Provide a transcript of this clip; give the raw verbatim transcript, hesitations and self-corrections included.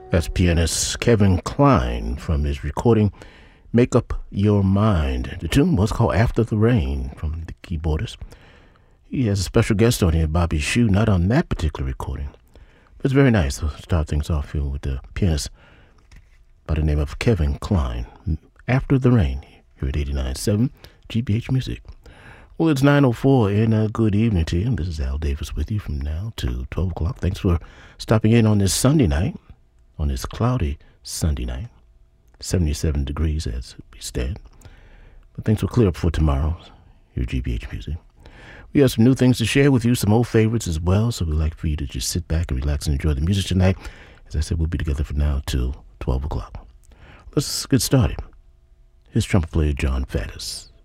That's pianist Kevin Kline from his recording Make Up Your Mind. The tune was called After the Rain from the keyboardist. He has a special guest on here, Bobby Shew, not on that particular recording. But it's very nice to start things off here with the pianist by the name of Kevin Kline. After the Rain, here at eighty-nine point seven G B H Music. Well, it's nine oh four, and a good evening to you. This is Al Davis with you from now to twelve o'clock. Thanks for stopping in on this Sunday night, on this cloudy Sunday night. seventy-seven degrees as we stand. But things will clear up for tomorrow here at G B H Music. We have some new things to share with you, some old favorites as well, so we'd like for you to just sit back and relax and enjoy the music tonight. As I said, we'll be together from now till twelve o'clock. Let's get started. Here's trumpet player John Faddis.